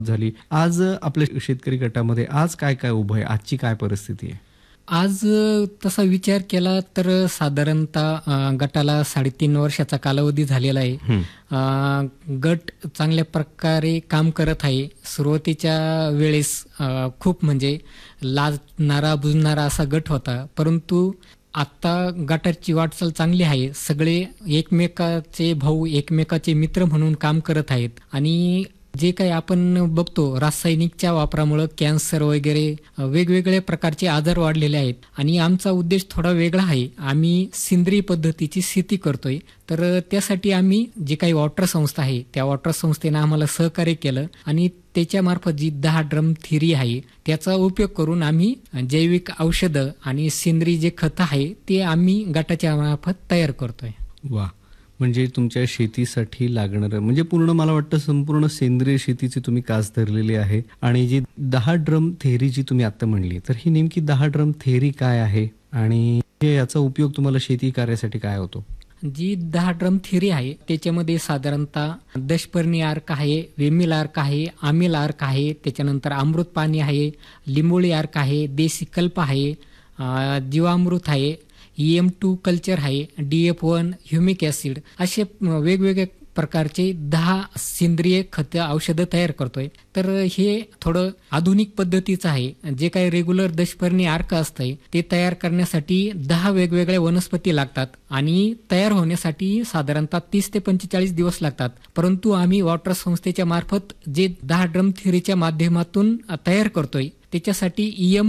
झाली. आज आपल्या शेतकरी गटामध्ये आज काय काय उभं आहे? आजची काय परिस्थिती आहे? आज तसा विचार केला तर साधारणतः गटाला 3.5 वर्षाचा कालावधी झालेला आहे. गट चांगल्या प्रकारे काम करत आहे. सुरुवातीच्या वेळेस खूप म्हणजे लाजणारा बुजणारा असा गट होता, परंतु आता गटाची वाटचाल चांगली आहे. सगळे एकमेकाचे भाऊ, एकमेकाचे मित्र म्हणून काम करत आहेत. आणि जे काही आपण बघतो रासायनिकच्या वापरामुळे कॅन्सर वगैरे वेगवेगळ्या प्रकारचे आजार वाढलेले आहेत. आणि आमचा उद्देश थोडा वेगळा आहे. आम्ही सेंद्रिय पद्धतीची शेती करतोय. तर त्यासाठी आम्ही जे काही वॉटर संस्था आहे त्या वॉटर संस्थेनं आम्हाला सहकार्य केलं आणि त्याच्यामार्फत जी 10 ड्रम थिअरी आहे त्याचा उपयोग करून आम्ही जैविक औषधं आणि सेंद्रिय जे खत आहे ते आम्ही गटाच्या मार्फत तयार करतोय. वा, म्हणजे तुमच्या शेतीसाठी लागणारं म्हणजे पूर्ण मला वाटतं संपूर्ण सेंद्रिय शेतीची तुम्ही कास धरलेली आहे. आणि जी 10 ड्रम थेअरी जी तुम्ही आता म्हणली, तर ही नेमकी 10 ड्रम थेअरी काय आहे आणि याचा उपयोग तुम्हाला शेती कार्यासाठी काय होतो? जी 10 ड्रम थिअरी आहे त्याच्यामध्ये साधारणतः दशपर्णी अर्क आहे, वेमिल अर्क आहे, आमिल अर्क आहे, त्याच्यानंतर अमृत पाणी आहे, लिंबोळी अर्क आहे, देशी कल्प आहे, जीवामृत आहे, EM2 कल्चर आहे, DF1 ह्युमिक ऍसिड, असे वेगवेगळे प्रकारचे 10 सेंद्रिय खत औषधं तयार करतोय. तर हे थोडं आधुनिक पद्धतीचं आहे. जे काही रेग्युलर दशपर्णी अर्क असतंय ते तयार करण्यासाठी 10 वेगवेगळ्या वनस्पती लागतात आणि तयार होण्यासाठी साधारणतः 30 ते 45 दिवस लागतात. परंतु आम्ही वॉटर संस्थेच्या मार्फत जे 10 ड्रम थिअरीच्या माध्यमातून तयार करतोय त्याच्यासाठी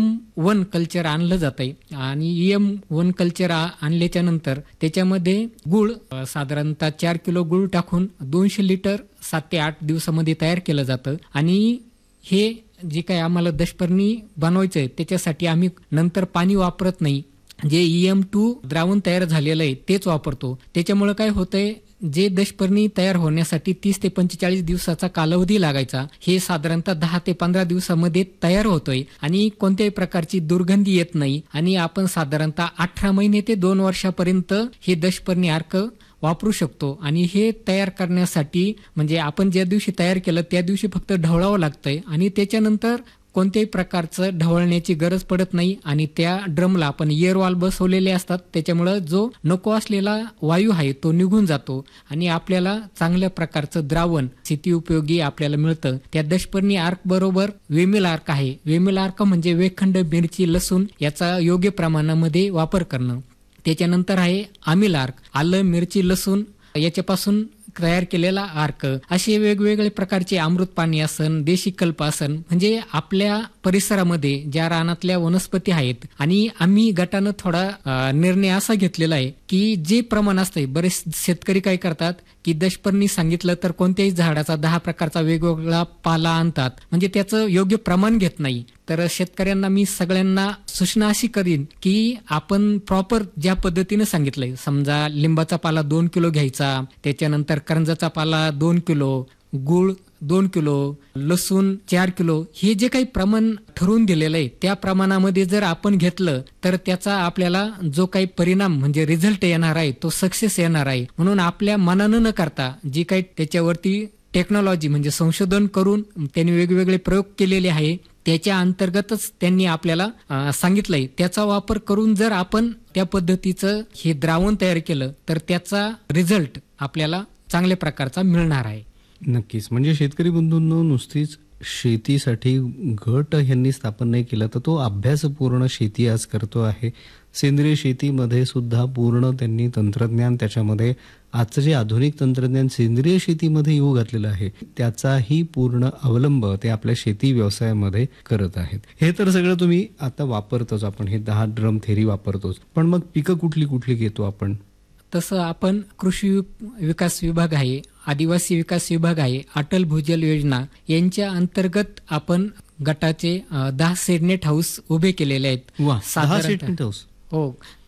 EM1 कल्चर आणलं जात आहे. आणि EM1 कल्चर आणल्याच्या नंतर त्याच्यामध्ये गुळ साधारणतः 4 किलो गुळ टाकून 200 लिटर 7 ते 8 दिवसामध्ये तयार केलं जातं. आणि हे जे काही आम्हाला दशपर्णी बनवायचं आहे त्याच्यासाठी आम्ही नंतर पाणी वापरत नाही. जे EM2 द्रावण तयार झालेलं आहे तेच वापरतो. त्याच्यामुळे काय होतंय, जे दशपर्णी तयार होण्यासाठी 30 ते 45 दिवसाचा कालावधी लागायचा हे साधारणतः 10 ते 15 दिवसामध्ये तयार होतोय. आणि कोणत्याही प्रकारची दुर्गंधी येत नाही. आणि आपण साधारणतः 18 महिने ते 2 वर्षापर्यंत हे दशपर्णी अर्क वापरू शकतो. आणि हे तयार करण्यासाठी म्हणजे आपण ज्या दिवशी तयार केलं त्या दिवशी फक्त ढवळावं लागतंय आणि त्याच्यानंतर कोणत्याही प्रकारचं ढवळण्याची गरज पडत नाही. आणि त्या ड्रमला आपण एअर वॉल बसवलेले असतात त्याच्यामुळं जो नको असलेला वायू आहे तो निघून जातो आणि आपल्याला चांगल्या प्रकारचं द्रावण शेती उपयोगी आपल्याला मिळतं. त्या दशपर्णी अर्क बरोबर वेमिल अर्क आहे. वेमिल अर्क म्हणजे वेखंड, मिरची, लसूण याचा योग्य प्रमाणामध्ये वापर करणं. त्याच्यानंतर आहे आमिल अर्क, आलं, मिरची, लसूण याच्यापासून तयार केलेला अर्क. असे वेगवेगळे प्रकारचे अमृत पाणी असन, देशी कल्प असन, म्हणजे आपल्या परिसरामध्ये ज्या रानातल्या वनस्पती आहेत. आणि आम्ही गटानं थोडा निर्णय असा घेतलेला आहे की जे प्रमाण असतंय, बरेच शेतकरी काय करतात की दशपर्णी सांगितलं तर कोणत्याही झाडाचा 10 प्रकारचा वेगवेगळा पाला आणतात, म्हणजे त्याचं योग्य प्रमाण घेत नाही. तर शेतकऱ्यांना मी सगळ्यांना सूचना अशी करीन की आपण प्रॉपर ज्या पद्धतीनं सांगितलंय, समजा लिंबाचा पाला 2 किलो घ्यायचा, त्याच्यानंतर करंजाचा पाला 2 किलो, गुळ 2 किलो, लसूण 4 किलो, हे जे काही प्रमाण ठरवून दिलेलं आहे त्या प्रमाणामध्ये जर आपण घेतलं तर त्याचा आपल्याला जो काही परिणाम म्हणजे रिझल्ट येणार आहे तो सक्सेस येणार आहे. म्हणून आपल्या मनानं न करता जी काही त्याच्यावरती टेक्नॉलॉजी म्हणजे संशोधन करून त्यांनी वेगवेगळे प्रयोग केलेले आहे त्याच्या अंतर्गतच त्यांनी आपल्याला सांगितलंय, त्याचा वापर करून जर आपण त्या पद्धतीचं हे द्रावण तयार केलं तर त्याचा रिझल्ट आपल्याला चांगल्या प्रकारचा मिळणार आहे. नक्कीच. म्हणजे शेतकरी बंधूंनो, नुसतीच शेतीसाठी गट यांनी स्थापन नाही केला तर तो अभ्यासपूर्ण शेती आज करतो आहे. सेंद्रिय शेतीमध्ये सुद्धा पूर्ण त्यांनी तंत्रज्ञान त्याच्यामध्ये आजचं जे आधुनिक तंत्रज्ञान सेंद्रिय शेतीमध्ये येऊ घातलेलं आहे त्याचाही पूर्ण अवलंब ते आपल्या शेती व्यवसायामध्ये करत आहेत. हे तर सगळं तुम्ही आता वापरतोच, आपण हे 10 ड्रम थेअरी वापरतोच, पण मग पिकं कुठली कुठली घेतो आपण? तसं आपण कृषी विकास विभाग आहे, आदिवासी विकास विभाग आहे, अटल भूजल योजना यांच्या अंतर्गत आपण गटाचे 10 सेडनेट हाऊस उभे केलेले आहेत. वा, 10 सेडनेट हाऊस? हो.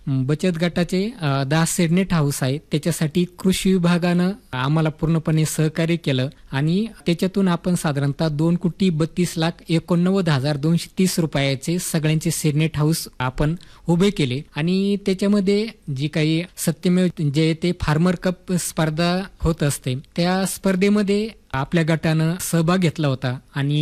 बचत गटाचे 10 सेडनेट हाऊस आहेत. त्याच्यासाठी कृषी विभागानं आम्हाला पूर्णपणे सहकार्य केलं आणि त्याच्यातून आपण साधारणतः 2,32,89,230 रुपयाचे सगळ्यांचे सेडनेट हाऊस आपण उभे केले आणि त्याच्यामध्ये जी काही सत्यमेव जयते फार्मर कप स्पर्धा होत असते त्या स्पर्धेमध्ये आपल्या गटानं सहभाग घेतला होता आणि